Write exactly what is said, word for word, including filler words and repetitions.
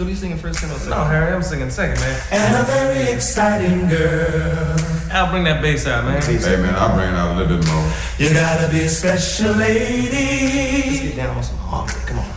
Phil, you singing first, second, or second? No, Harry, I'm singing second, man. And a very exciting girl. Al, bring that bass out, man. Hey, man, I'll bring it out a little bit more. You gotta be a special lady. Let's get down on some harmony. Come on.